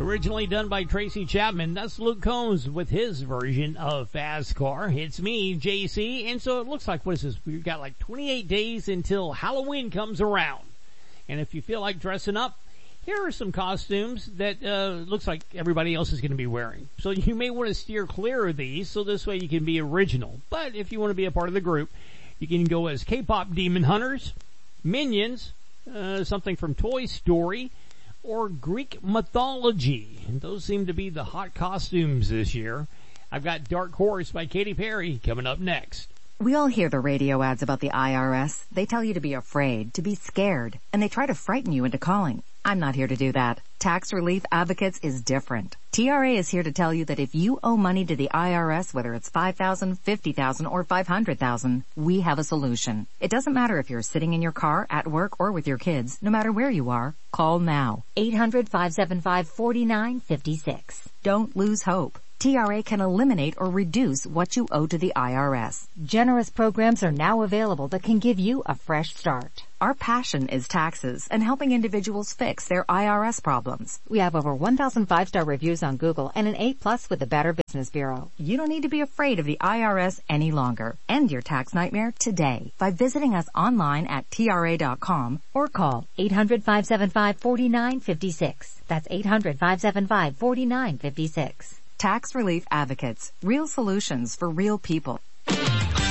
Originally done by Tracy Chapman. That's Luke Combs with his version of Fast Car. It's me, JC, and so it looks like, what is this? We've got like 28 days until Halloween comes around. And if you feel like dressing up, here are some costumes that looks like everybody else is going to be wearing. So you may want to steer clear of these, so this way you can be original. But if you want to be a part of the group, you can go as K-pop demon hunters, Minions, something from Toy Story, or Greek mythology. And those seem to be the hot costumes this year. I've got Dark Horse by Katy Perry coming up next. We all hear the radio ads about the IRS. They tell you to be afraid, to be scared, and they try to frighten you into calling. I'm not here to do that. Tax Relief Advocates is different. TRA is here to tell you that if you owe money to the IRS, whether it's $5,000, $50,000, or $500,000, we have a solution. It doesn't matter if you're sitting in your car, at work, or with your kids. No matter where you are, call now. 800-575-4956. Don't lose hope. TRA can eliminate or reduce what you owe to the IRS. Generous programs are now available that can give you a fresh start. Our passion is taxes and helping individuals fix their IRS problems. We have over 1,000 5-star reviews on Google and an A+ with the Better Business Bureau. You don't need to be afraid of the IRS any longer. End your tax nightmare today by visiting us online at TRA.com or call 800-575-4956. That's 800-575-4956. Tax Relief Advocates. Real solutions for real people.